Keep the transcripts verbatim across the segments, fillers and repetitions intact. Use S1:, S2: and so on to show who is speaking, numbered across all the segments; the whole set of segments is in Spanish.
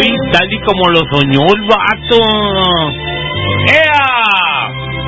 S1: Hoy, tal y como lo soñó el vato. ¡Ea!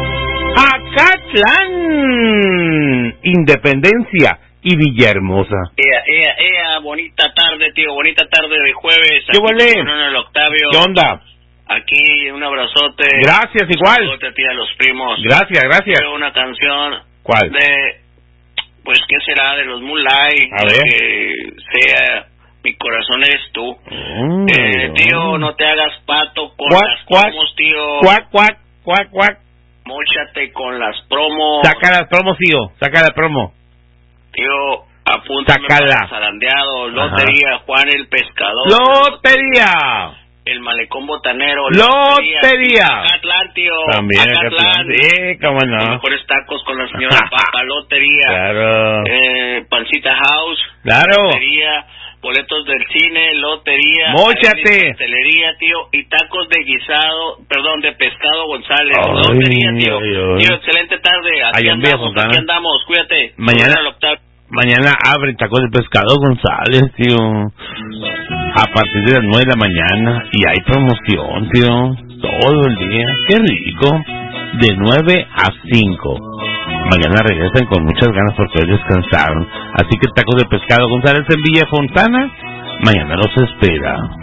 S1: Acatlán, Independencia y Villahermosa.
S2: Ea, ea, ea, bonita tarde, tío, bonita tarde de jueves.
S1: ¿Qué huele?
S2: El Octavio.
S1: ¿Qué onda?
S2: Aquí, un abrazote.
S1: Gracias, igual.
S2: Un abrazote, tía, a los primos.
S1: Gracias, gracias.
S2: Quiero una canción.
S1: ¿Cuál?
S2: De, pues, ¿qué será? De los Moonlight.
S1: A ver.
S2: Que sea, mi corazón eres tú.
S1: Mm,
S2: eh, tío, no te hagas pato con
S1: cuac,
S2: las
S1: cuac,
S2: promos, tío.
S1: Cuac, cuac, cuac, cuac.
S2: Móchate con las promos.
S1: Saca las promos, tío. Saca la promo.
S2: Tío, apúntame para zarandeado. Lotería, Juan el Pescador.
S1: Lotería.
S2: El Malecón Botanero.
S1: Lotería.
S2: Acatlán, tío.
S1: También Acatlán. Sí, cómo no.
S2: Los mejores tacos con la señora Papa. Lotería.
S1: Claro.
S2: Eh, Pancita House.
S1: Claro.
S2: Lotería. Boletos del cine, lotería.
S1: Móchate.
S2: Pastelería, tío. Y tacos de guisado, perdón, de pescado González.
S1: Ay,
S2: Lotería, tío.
S1: ay, ay.
S2: Tío, excelente tarde. Aquí
S1: Allá en Villa
S2: andamos,
S1: Fontana.
S2: aquí andamos. Cuídate.
S1: Mañana, mañana abren tacos de pescado González, tío. A partir de las nueve de la mañana. Y hay promoción, tío. Todo el día. Qué rico. De nueve a cinco. Mañana regresan con muchas ganas porque hoy descansaron. Así que tacos de pescado González en Villa Fontana, mañana los espera.